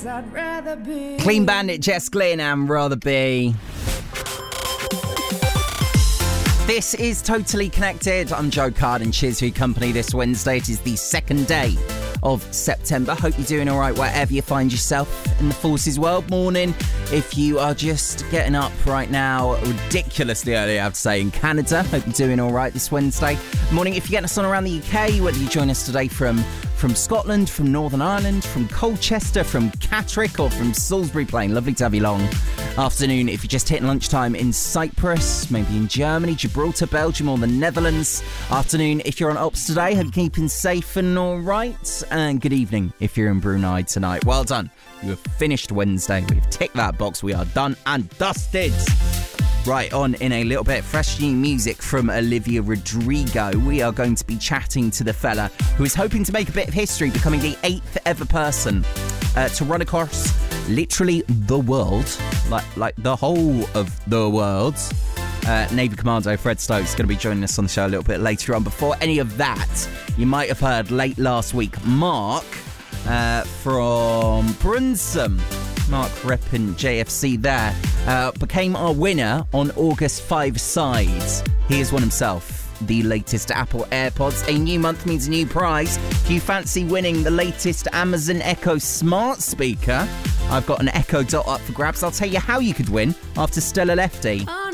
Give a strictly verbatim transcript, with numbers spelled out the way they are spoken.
I'd rather be. Clean Bandit, Jess Glynn, and Rather Be. This is Totally Connected. I'm Joe Card and cheers for your company this Wednesday. It is the second day of September. Hope you're doing all right wherever you find yourself in the forces world. Morning if you are just getting up right now, ridiculously early, I have to say, in Canada. Hope you're doing all right this Wednesday. Morning if you're getting us on around the U K, whether you join us today from, from Scotland, from Northern Ireland, from Colchester, from Catterick or from Salisbury Plain. Lovely to have you along. Afternoon if you're just hitting lunchtime in Cyprus, maybe in Germany, Gibraltar, Belgium or the Netherlands. Afternoon if you're on Ops today, hope you're keeping safe and all right. And good evening if you're in Brunei tonight. Well done. You have finished Wednesday. We've ticked that box. We are done and dusted. Right, on in a little bit, fresh new music from Olivia Rodrigo. We are going to be chatting to the fella who is hoping to make a bit of history, becoming the eighth ever person uh, to run across literally the world, like like the whole of the world. Uh, Navy Commando Fred Stokes is going to be joining us on the show a little bit later on. Before any of that, you might have heard late last week, Mark uh, from Brunsum, Mark repping J F C there, uh, became our winner on August five sides. He has won himself the latest Apple AirPods. A new month means a new prize. Do you fancy winning the latest Amazon Echo smart speaker? I've got an Echo Dot up for grabs. I'll tell you how you could win after Stella Lefty.